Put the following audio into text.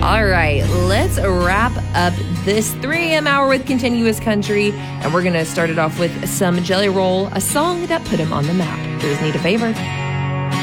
All right, let's wrap up this 3 a.m. hour with Continuous Country, and we're going to start it off with some Jelly Roll, a song that put him on the map. Does Need a Favor.